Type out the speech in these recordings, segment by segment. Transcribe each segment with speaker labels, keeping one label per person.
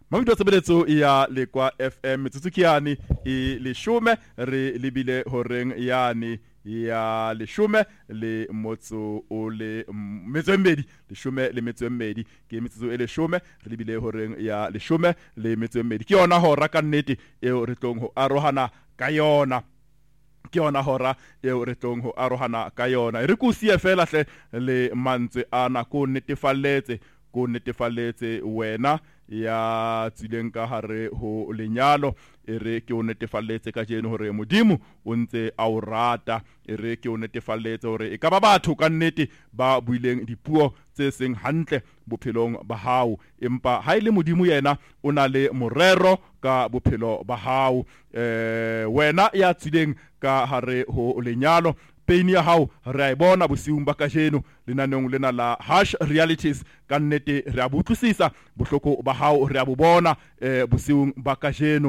Speaker 1: Mamito sebeletso ya Lekwa FM Tsutsukiani leshome re libile horeng yani ya leshome le motso o le metso e mmedi leshome le metso e mmedi ke metsotso e leshome re libile horeng ya leshome le metso e mmedi ke yona hora ka nnete eo re tlong ho arohana ka yona ke yona hora eo re tlong ho arohana ka yona re kusie fela hle le mantswe ana ko netefaletse wena ya tsileng ka hare ho lenyalo ere ke o netefaletse ka jeno hore modimo o ntse a o rata ere ke o netefaletse hore e ka ba batho ka nnete ba buileng dipuo tse seng hantle bophelong ba hao empa ha ile modimo yena o na le morero ka bophelo ba hao wena ya tsileng ka hare ho lenyalo peini ya hao re a bona bosiung ba kajeno lenaneng lena la Harsh Realities ka nnete re a botlisisa bohloko ba hao re a bona bosiung ba kajeno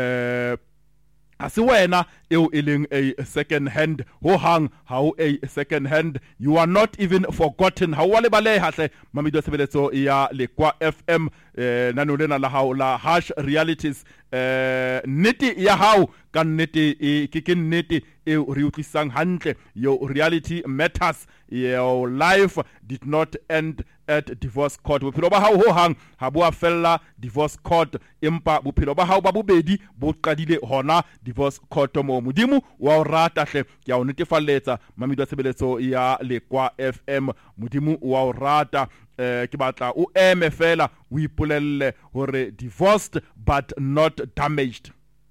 Speaker 1: ha se wena eo e leng a second hand ho hang ha o a second hand you are not even forgotten ha wa le baleha hle mamido sebeletso ya Lekwa FM nano lena la hao la Harsh Realities nnete ya hao ka nnete ke nnete e re utlisang hantle your reality matters your life did not end at divorce court bophelo ba hao ho hang ha bo a fella divorce court empa bophelo ba hao ba bobedi bo qadile hona divorce court mo modimo wa o rata hle ke a o netefaletsa mamido sebeletso ya Lekwa FM modimo wa o rata ke batla o eme fela o ipolelle hore divorced but not damaged.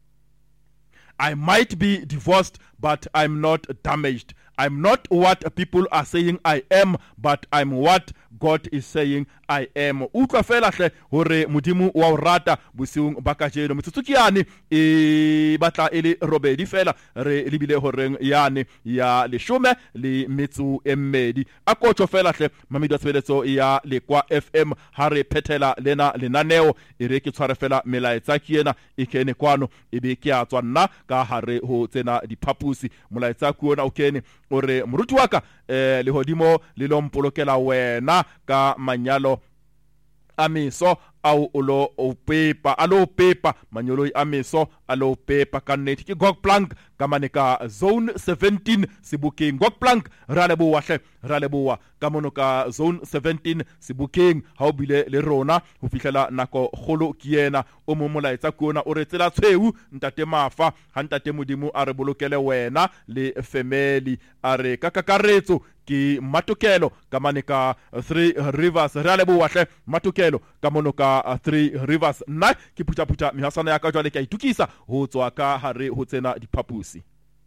Speaker 1: I might be divorced but I'm not damaged. I'm not what people are saying I am, but I'm what God is saying I am. Utlwa fela hle hore modimo wa o rata bosiung ba kajeno metsutsukiane e batla ele robedi fela re libile horeng yane ya leshome le metso e mmedi akotho fela hle mamido sebeletso ya Lekwa FM ha re phethela lena lenaneo e re ke tshware fela melaetsa ke ena e kene kwano e be ke a tswa nna ka hare ho tsena diphapusi molaetsa ku ona o kene ore moruti waka le hodimo le lompolokela wena ka manyalo amiso au alo pepa manyolo amiso alo pepa kaneti ki gog plank kamane ka zone 17 Sebokeng gog plank raleboa hle raleboa kamono ka zone 17 Sebokeng ha o bile le rona ho fihlela nako kholo ke yena o mo molaetsa kuona o re tsela tshweu ntate mafa ha ntate modimo a re bolokele wena le family a re ka kakaretso ki matukelo kamane ka 3 rivers raleboa hle matukelo kamono ka 3 rivers nna ke puta mihasana ya ka jwale ke itukisa ho tswa ka hare ho tsena diphapusi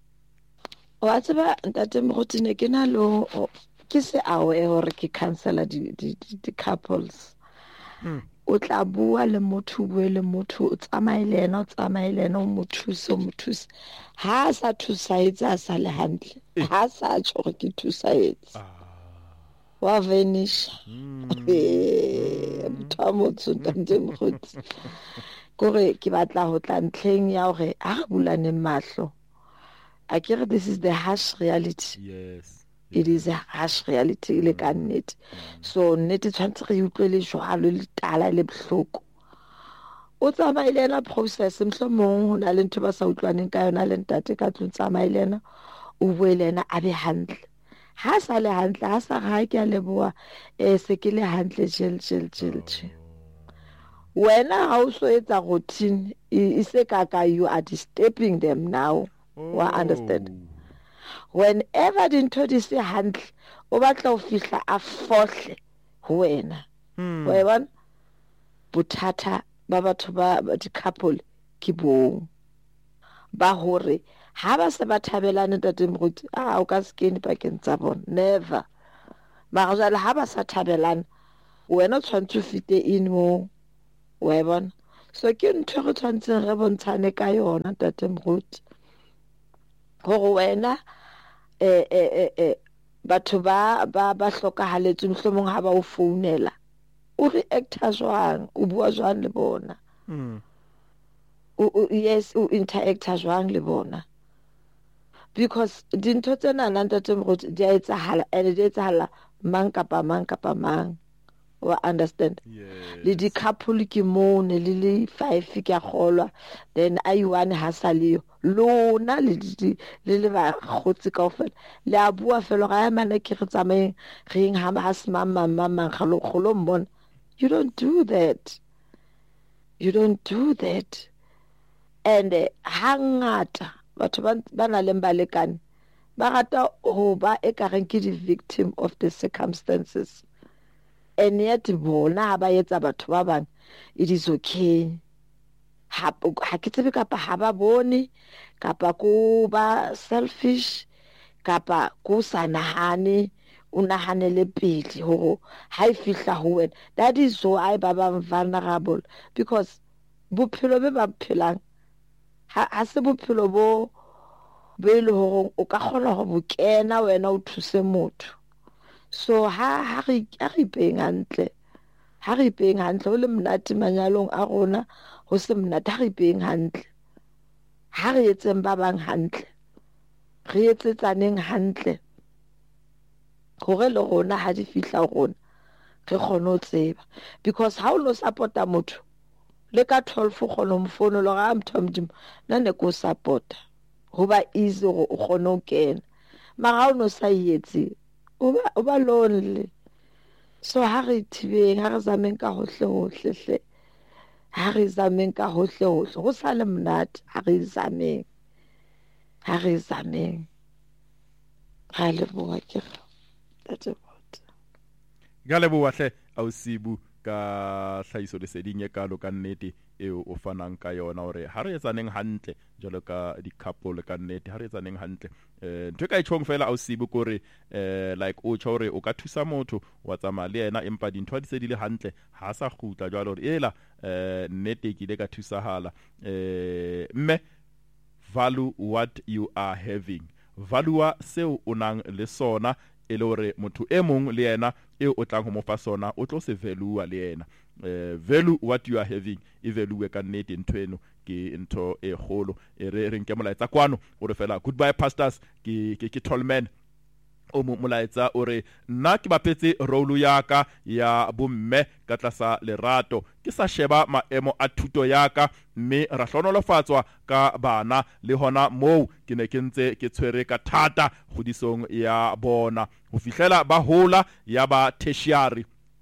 Speaker 2: wa tseba ntate mogotine ke na lo ke se awe hore ke cancela di couples o tla bua le motho o tsamaile ena o mothusi ha sa thusaetsa sa le hantle ha sa tjho gore ke thusaetsa wa vanish motho ntate mogotsi kore ke batla ho tla ntlheng ya hore a bulane mahlo akere this is the harsh reality.
Speaker 1: Yes.
Speaker 2: It is a harsh reality le ka nnete so nnete tshwantse re utlwele jwalo le tala le bohloko o tsamaile na process mhlomong ho na le ntho ba sa utlwaneng ka yona le ntate ka tlong tsamaile na o buele na a be hantle ha sa le hantle ha sa ga ke a leboa se ke le hantle gel wena ha o so etsa routine ise ka you are disturbing them now wa understand whenever dintho di se hantle o batla o fihla a fohle ho wena wa bona bothata ba batho ba di couple ke bo ba hore ha ba se ba thabelane tate moruti o ka skeni pakeng tsa bona never ba jwale ha ba sa thabelane wena tshwantse fite in mo wa bona so ke ntho re tshwantse re bontshane ka yona tate moruti hore wena batho ba hlokahaletse mohlomong ha ba o founela o reacta jwang o bua jwang le bona yes o interacta jwang le bona because dintho tsena nna ntate mogotsi di a etsahala and di etsahala mang kapa mang wa understand
Speaker 1: Yes.
Speaker 2: le di couple ke mone le 5 ke a kgolwa then I1 ha sa leo lona le ba khotsi kaofela le a bua fela ga mana ke re tsamaeng reng ha se mama khalo kholo mbona. You don't do that. You don't do that. And hangata batho ba na le balekane ba rata ho ba e ka reng ke di victim of the circumstances. And yet bona ha ba etsa batho ba bang it is okay. Ha ke tsebe kapa ha ba bone kapa ko ba selfish kapa ko sa nahane o nahanele pele ho ha e fihla ho wena. That is why ba bang vulnerable because bophelo be ba phelang ha se bophelo bo le hore o ka kgona ho bokena wena o thuse motho. So ha re ipeng hantle o le mnate manyalong a rona ho se mnate ha re ipeng hantle ha re etseng ba bang hantle re etsetsaneng hantle hore le rona ha di fihla rona re kgone ho tseba because ha o lo supporta motho le ka 12 o kgone ho mfono lo ga mthomdimo nne ko supporta ho ba easy go o kgone ho kena mara o no sa yetse o ba lonely. So ha re thibeng ha re zameng ka hohle hle ha re zameng ka hohle go sa le mnate ha re zameng ha le bua ke that's about
Speaker 1: ga le bua hle Ausibu ka tlhahiso leseding e kalo ka nnete eo o fanang ka yona hore ha re etsaneng hantle jalo ka di couple ka nnete ha re etsaneng hantle ntwe ka itshong fela Ausibu kore like o tshore o ka thusa motho wa tsamaya le yena empa dintho di se di le hantle ha sa khutla jalo hore ela nnete ke ile ka thusahala mme value what you are having, valua seo o nang le sona e le hore motho e mong le yena e o tlang ho mo fa sona o tlo se valua le yena. Value what you are having e value ka nnete nthweno ke ntho e kgolo e re nke molaetsa kwano o re fela goodbye pastors ke Tolman o molaetsa o re nna ke bapetse role ya ka ya bomme ka tlasa lerato ke sa sheba maemo a thuto ya ka mme ra hlonolofatswa ka bana le hona moo ke ne ke ntse ke tshwere ka thata godisong ya bona ho fihlela ba hola ya ba tertiary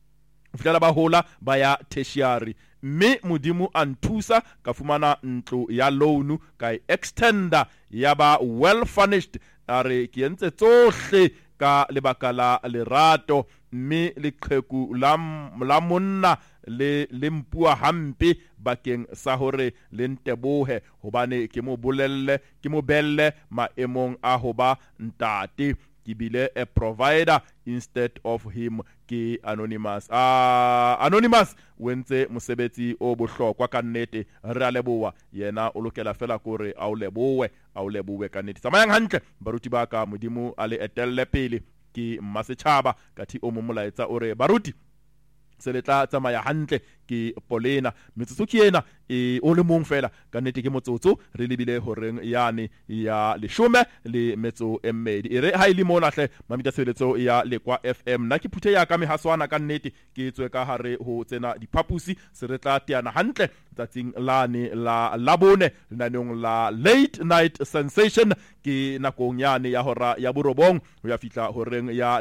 Speaker 1: ba ya tertiary mme modimo a nthusa ka fumana ntlo ya loan ka extender ya ba well furnished are ke entse tsohle ka lebaka la lerato mme leqheku la monna le mpua hampe bakeng sa hore le ntebohe hobane ke mo belle maemong a hoba ntate ke bile a provider instead of him ke Anonymous. Anonymous wentse mosebetsi o bohlokwa ka nnete re a leboa yena o lokela fela kore a o lebowe ka nnete tsamayang hantle baruti ba ka modimo a le etelle pele ke mmasetjhaba kathi o momolaetsa o re baruti se le tla tsamaya hantle ke Polena metsotso ke ena o le mong fela ka nnete ke motsotso re lebile horeng yane ya 12 e re ha ile mona hle mamita sebeletso ya Lekwa FM na ke phuthe ya ka mehaswana ka nnete ke tswe ka hare ho tsena diphapusi se re tla teana hantle tsatsing lane la labone lenanong la late night sensation ke nakong yane ya hora ya borobong ho ya fitla horeng ya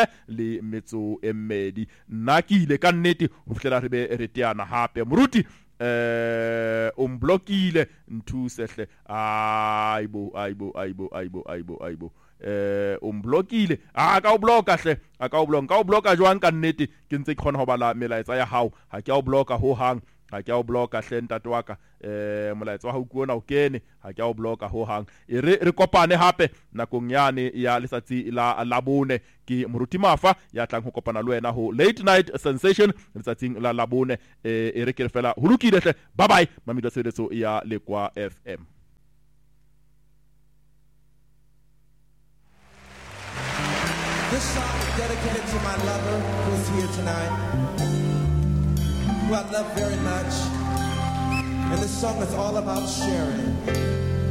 Speaker 1: 12 nna ke ile ka nnete ho fihlela re be re teana hape moruti blokile ntusehle aibo blokile ka o bloka hle ka o bloka jwang ka nnete ke ntse ke khona ho bala melaetsa ya hao ha ke o bloka ho hang ha ke o bloka hle ntate wa ka molaetsa wa hao kuona o kene ha ke o bloka ho hang re kopane hape nakong yane ya letsatsi la labone ke moruti mafa ya tlang ho kopana le wena ho late night sensation letsatsing la labone re ke fela ho lokile hle bye bye mamita sebeletso ya Lekwa FM.
Speaker 3: This song is dedicated to my lover who's here tonight, who I love very much. And this song is all about sharing.